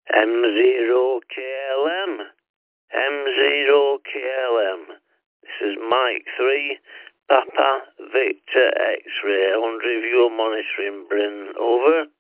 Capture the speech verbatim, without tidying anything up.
M zero K L M. M zero K L M. This is Mike three, Papa Victor X-ray. I wonder if you're monitoring Bryn. Over.